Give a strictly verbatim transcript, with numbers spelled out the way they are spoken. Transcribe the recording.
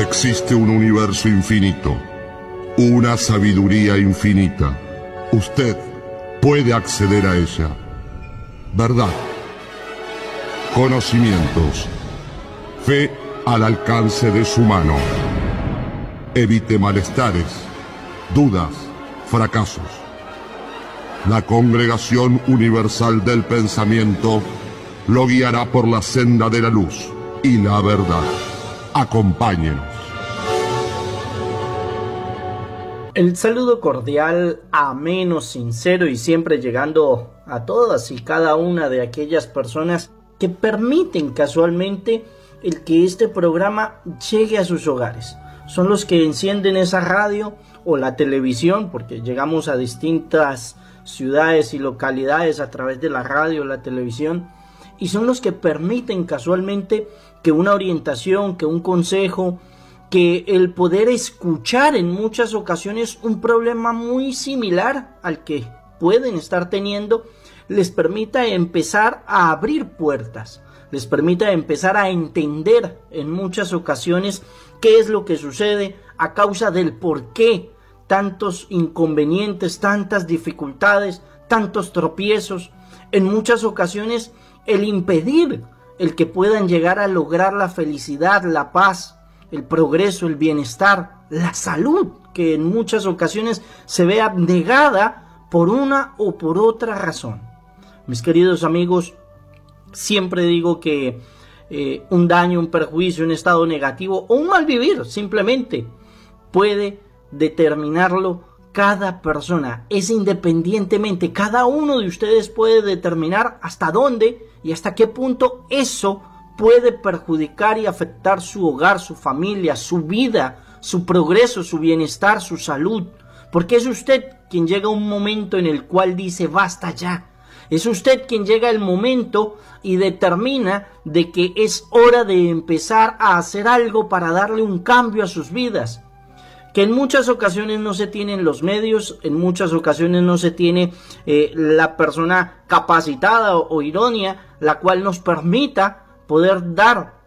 Existe un universo infinito, una sabiduría infinita. Usted puede acceder a ella. Verdad, conocimientos, fe al alcance de su mano. Evite malestares, dudas, fracasos. La Congregación Universal del Pensamiento lo guiará por la senda de la luz y la verdad. Acompáñenos. El saludo cordial, ameno, sincero y siempre llegando a todas y cada una de aquellas personas que permiten casualmente el que este programa llegue a sus hogares. Son los que encienden esa radio o la televisión, porque llegamos a distintas ciudades y localidades a través de la radio o la televisión, y son los que permiten casualmente que una orientación, que un consejo, que el poder escuchar en muchas ocasiones un problema muy similar al que pueden estar teniendo, les permita empezar a abrir puertas, les permita empezar a entender en muchas ocasiones qué es lo que sucede a causa del por qué tantos inconvenientes, tantas dificultades, tantos tropiezos, en muchas ocasiones el impedir el que puedan llegar a lograr la felicidad, la paz, el progreso, el bienestar, la salud, que en muchas ocasiones se vea negada por una o por otra razón. Mis queridos amigos, siempre digo que eh, un daño, un perjuicio, un estado negativo o un mal vivir simplemente puede determinarlo cada persona. Es independientemente, cada uno de ustedes puede determinar hasta dónde y hasta qué punto eso puede perjudicar y afectar su hogar, su familia, su vida, su progreso, su bienestar, su salud. Porque es usted quien llega a un momento en el cual dice basta ya. Es usted quien llega el momento y determina de que es hora de empezar a hacer algo para darle un cambio a sus vidas. Que en muchas ocasiones no se tienen los medios, en muchas ocasiones no se tiene eh, la persona capacitada o, o idónea, la cual nos permita poder dar